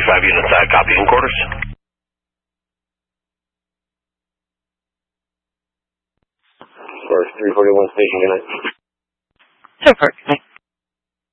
5 units, copy in quarters. Or 341 station, good night. Super.